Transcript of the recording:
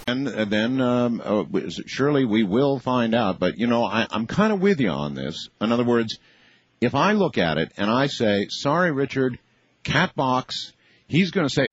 And then surely we will find out. But, I'm kind of with you on this. In other words, if I look at it and I say, sorry, Richard, cat box, he's going to say,